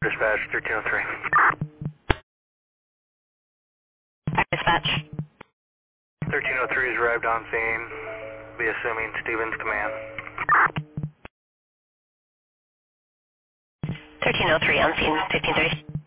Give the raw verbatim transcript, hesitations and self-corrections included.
Dispatch thirteen oh three. Dispatch. thirteen oh three has arrived on scene. Be assuming Stevens command. thirteen oh three on scene, fifteen thirty.